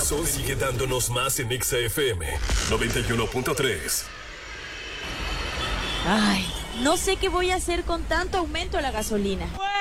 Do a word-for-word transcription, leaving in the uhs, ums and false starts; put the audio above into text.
sol sigue dándonos más en Exa F M noventa y uno punto tres. Ay, no sé qué voy a hacer con tanto aumento a la gasolina.